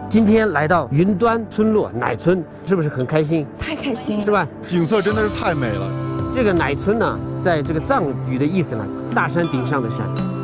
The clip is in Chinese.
今天来到云端村落乃村，是不是很开心？ 太开心了， 是吧？ 景色真的是太美了。 这个乃村呢，在这个藏语的意思呢，大山顶上的山。